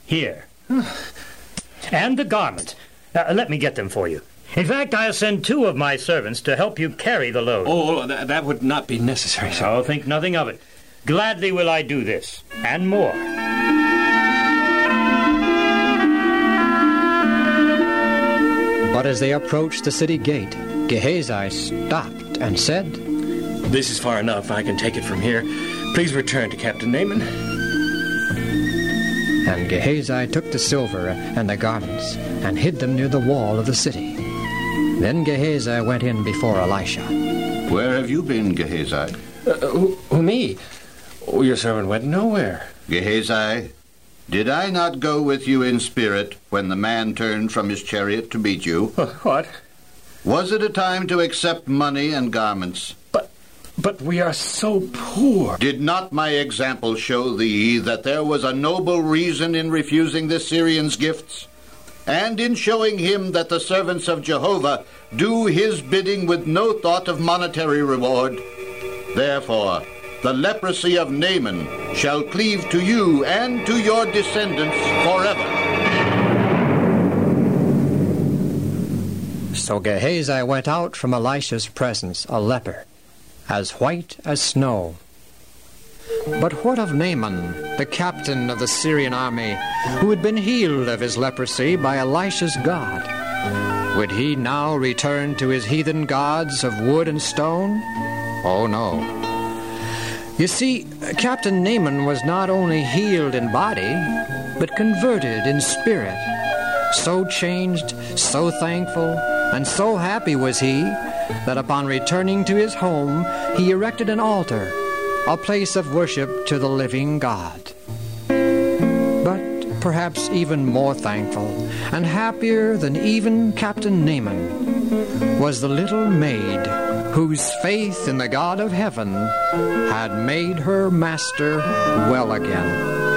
Here. And the garments. Let me get them for you. In fact, I'll send 2 of my servants to help you carry the load. Oh, that would not be necessary, sir. Oh, think nothing of it. Gladly will I do this, and more. But as they approached the city gate, Gehazi stopped and said, This is far enough. I can take it from here. Please return to Captain Naaman. And Gehazi took the silver and the garments and hid them near the wall of the city. Then Gehazi went in before Elisha. Where have you been, Gehazi? Who, me? Oh, your servant went nowhere. Gehazi, did I not go with you in spirit when the man turned from his chariot to meet you? What? Was it a time to accept money and garments? But we are so poor. Did not my example show thee that there was a noble reason in refusing the Syrian's gifts, and in showing him that the servants of Jehovah do his bidding with no thought of monetary reward? Therefore, the leprosy of Naaman shall cleave to you and to your descendants forever. So Gehazi went out from Elisha's presence a leper, as white as snow. But what of Naaman, the captain of the Syrian army, who had been healed of his leprosy by Elisha's God? Would he now return to his heathen gods of wood and stone? Oh, no. You see, Captain Naaman was not only healed in body, but converted in spirit. So changed, so thankful, and so happy was he, that upon returning to his home, he erected an altar, a place of worship to the living God. But perhaps even more thankful and happier than even Captain Naaman was the little maid whose faith in the God of heaven had made her master well again.